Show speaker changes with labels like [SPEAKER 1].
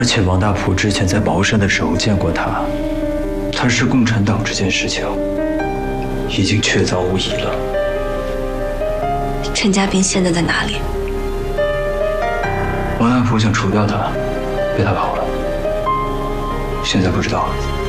[SPEAKER 1] 而且王大普之前在茅山的时候见过他，他是共产党这件事情已经确凿无疑了。
[SPEAKER 2] 陈家斌现在在哪里？
[SPEAKER 1] 王大普想除掉他，被他跑了，现在不知道了。